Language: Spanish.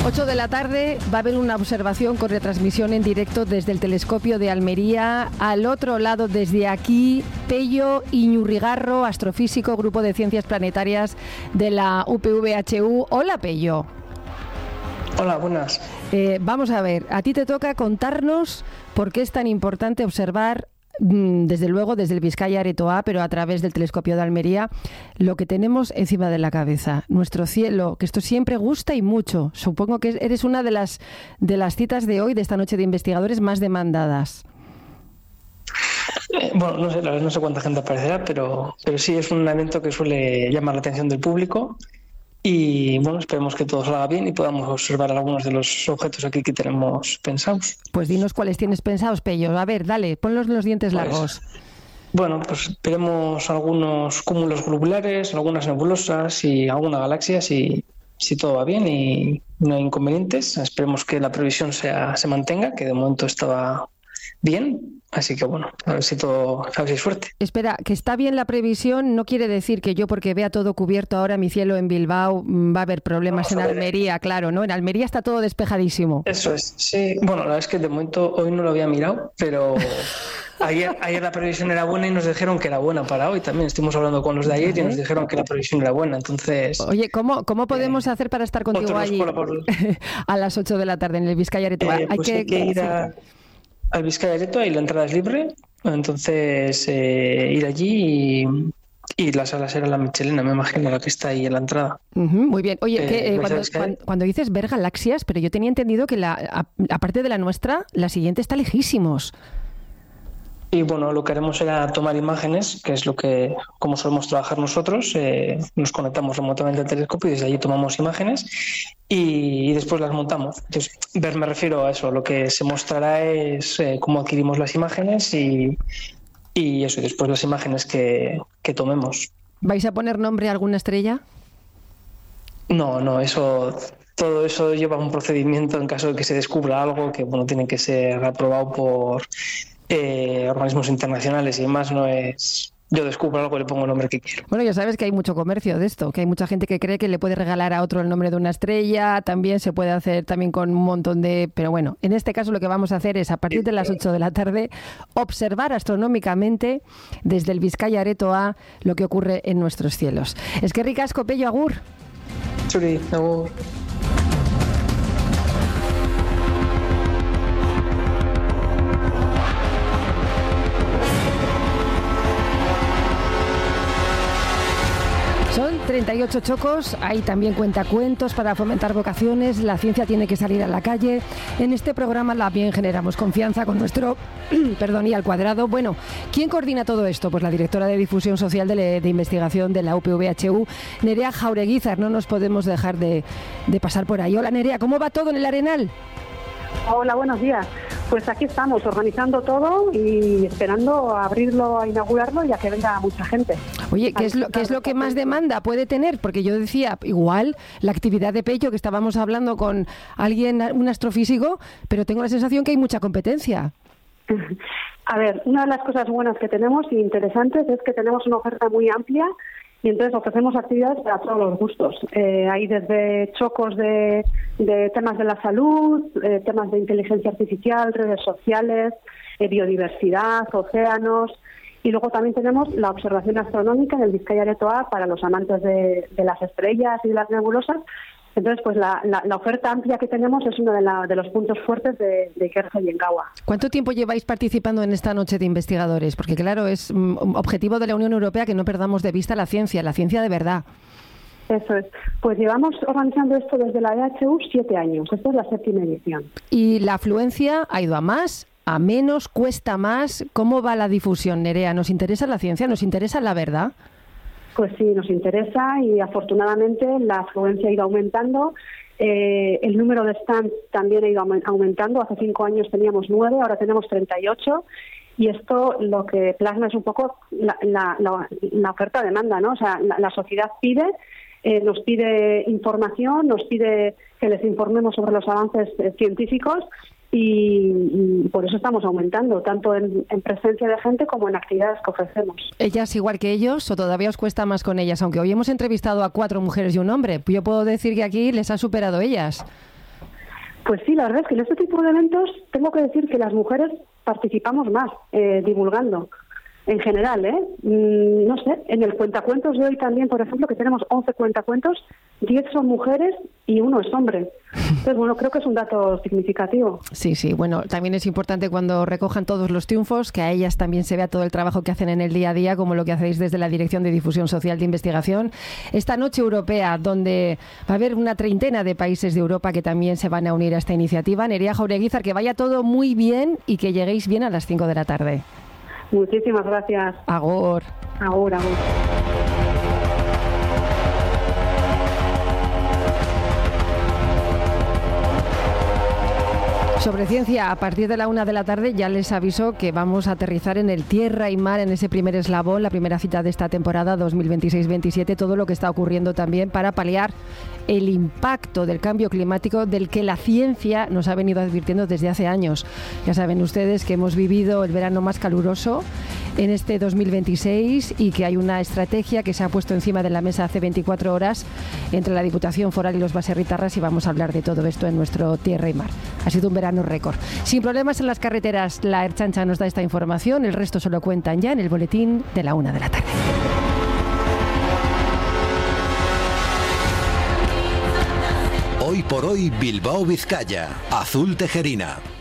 8 de la tarde va a haber una observación con retransmisión en directo desde el telescopio de Almería. Al otro lado, desde aquí, Pello Iñurrigarro, astrofísico, Grupo de Ciencias Planetarias de la UPV-HU. Hola, Pello. Hola, buenas. Vamos a ver, a ti te toca contarnos por qué es tan importante observar, desde luego desde el Vizcaya Areto A, pero a través del telescopio de Almería, lo que tenemos encima de la cabeza, nuestro cielo, que esto siempre gusta y mucho. Supongo que eres una de las citas de hoy, de esta noche de investigadores, más demandadas. Bueno, no sé, la verdad no sé cuánta gente aparecerá, pero sí es un evento que suele llamar la atención del público. Y bueno, esperemos que todo salga bien y podamos observar algunos de los objetos aquí que tenemos pensados. Pues dinos cuáles tienes pensados, Pello. A ver, dale, ponlos los dientes largos. Bueno, pues veremos algunos cúmulos globulares, algunas nebulosas y alguna galaxia, si todo va bien y no hay inconvenientes. Esperemos que la previsión se mantenga, que de momento estaba bien. Así que bueno, a ver si hay suerte. Espera, que está bien la previsión no quiere decir que yo, porque vea todo cubierto ahora mi cielo en Bilbao, va a haber problemas en Almería, claro, ¿no? En Almería está todo despejadísimo. Eso es, sí. Bueno, la verdad es que de momento hoy no lo había mirado, pero ayer la previsión era buena y nos dijeron que era buena para hoy también. Estuvimos hablando con los de ayer y nos dijeron que la previsión era buena, entonces... Oye, ¿cómo podemos hacer para estar contigo allí a las 8 de la tarde en el Vizcaya Areto A? Hay que ir al Vizcaya Areto A y la entrada es libre, entonces ir allí y la sala será la Michelena, me imagino, la que está ahí en la entrada. Muy bien. Oye, cuando dices ver galaxias, pero yo tenía entendido que aparte de la nuestra, la siguiente está lejísimos. Y bueno, lo que haremos será tomar imágenes, que es como solemos trabajar nosotros. Nos conectamos remotamente al telescopio y desde allí tomamos imágenes y después las montamos. Entonces, me refiero a eso. Lo que se mostrará es cómo adquirimos las imágenes y eso, y después las imágenes que tomemos. ¿Vais a poner nombre a alguna estrella? No, todo eso lleva un procedimiento en caso de que se descubra algo que tiene que ser aprobado por organismos internacionales y demás. No es yo descubro algo y le pongo el nombre que quiero. Bueno, ya sabes que hay mucho comercio de esto, que hay mucha gente que cree que le puede regalar a otro el nombre de una estrella, también se puede hacer también con un montón de... Pero bueno, en este caso lo que vamos a hacer es, a partir de las 8 de la tarde, observar astronómicamente desde el Vizcaya Areto A lo que ocurre en nuestros cielos. Es que ricasco, Pello, agur. Churi, agur. Son 38 chocos, hay también cuentacuentos para fomentar vocaciones, la ciencia tiene que salir a la calle. En este programa también generamos confianza con nuestro y al cuadrado. Bueno, ¿quién coordina todo esto? Pues la directora de Difusión Social de Investigación de la UPV-HU, Nerea Jaureguizar. No nos podemos dejar de pasar por ahí. Hola, Nerea, ¿cómo va todo en el Arenal? Hola, buenos días. Pues aquí estamos organizando todo y esperando a abrirlo, a inaugurarlo y a que venga mucha gente. Oye, ¿qué es lo que más demanda puede tener? Porque yo decía, igual la actividad de Pello, que estábamos hablando con alguien, un astrofísico, pero tengo la sensación que hay mucha competencia. A ver, una de las cosas buenas que tenemos y interesantes es que tenemos una oferta muy amplia. Y entonces ofrecemos actividades para todos los gustos. Hay desde chocos de temas de la salud, temas de inteligencia artificial, redes sociales, biodiversidad, océanos. Y luego también tenemos la observación astronómica en el Vizcaya Areto A para los amantes de las estrellas y de las nebulosas. Entonces, pues la oferta amplia que tenemos es uno de los puntos fuertes de Ikerja y Engawa. ¿Cuánto tiempo lleváis participando en esta noche de investigadores? Porque claro, es objetivo de la Unión Europea que no perdamos de vista la ciencia de verdad. Eso es. Pues llevamos organizando esto desde la EHU 7 años. Esta es la 7ª edición. ¿Y la afluencia ha ido a más, a menos, cuesta más? ¿Cómo va la difusión, Nerea? ¿Nos interesa la ciencia? ¿Nos interesa la verdad? Pues sí, nos interesa y afortunadamente la afluencia ha ido aumentando. El número de stands también ha ido aumentando. Hace 5 años teníamos 9, ahora tenemos 38. Y esto lo que plasma es un poco la oferta-demanda, ¿no? O sea, la sociedad nos pide información, nos pide que les informemos sobre los avances científicos y por eso estamos aumentando, tanto en presencia de gente como en actividades que ofrecemos. ¿Ellas igual que ellos o todavía os cuesta más con ellas? Aunque hoy hemos entrevistado a 4 mujeres y un hombre, yo puedo decir que aquí les ha superado ellas. Pues sí, la verdad es que en este tipo de eventos tengo que decir que las mujeres participamos más divulgando. En general, no sé, en el cuentacuentos de hoy también, por ejemplo, que tenemos 11 cuentacuentos, 10 son mujeres y 1 es hombre. Entonces, bueno, creo que es un dato significativo. Sí, sí, bueno, también es importante cuando recojan todos los triunfos, que a ellas también se vea todo el trabajo que hacen en el día a día, como lo que hacéis desde la Dirección de Difusión Social de Investigación. Esta noche europea, donde va a haber una treintena de países de Europa que también se van a unir a esta iniciativa. Nerea Jaureguizar, que vaya todo muy bien y que lleguéis bien a las 5 de la tarde. Muchísimas gracias. Agur. Agur, agur. Sobre ciencia, a partir de la 1 de la tarde ya les aviso que vamos a aterrizar en el Tierra y Mar, en ese primer eslabón, la primera cita de esta temporada 2026-27, todo lo que está ocurriendo también para paliar el impacto del cambio climático del que la ciencia nos ha venido advirtiendo desde hace años. Ya saben ustedes que hemos vivido el verano más caluroso en este 2026 y que hay una estrategia que se ha puesto encima de la mesa hace 24 horas entre la Diputación Foral y los baserritarras, y vamos a hablar de todo esto en nuestro Tierra y Mar. Ha sido un verano récord. Sin problemas en las carreteras, la Ertzaintza nos da esta información, el resto se lo cuentan ya en el boletín de la 1 de la tarde. Hoy por hoy, Bilbao, Vizcaya. Azul Tejerina.